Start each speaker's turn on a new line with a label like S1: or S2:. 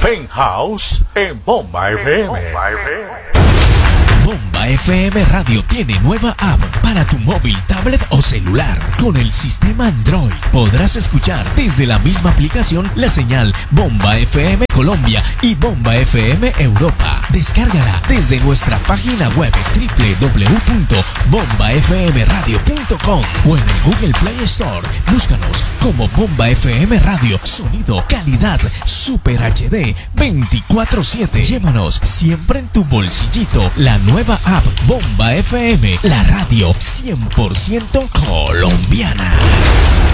S1: Penthouse en Bomba FM.
S2: Bomba FM Radio tiene nueva app para tu móvil, tablet o celular. Con el sistema Android podrás escuchar desde la misma aplicación la señal Bomba FM Colombia y Bomba FM Europa. Descárgala desde nuestra página web www.bombafmradio.com o en el Google Play Store. Búscanos como Bomba FM Radio. Sonido, calidad, Super HD 24/7. Llévanos siempre en tu bolsillito la nueva app Bomba FM, la radio 100% colombiana.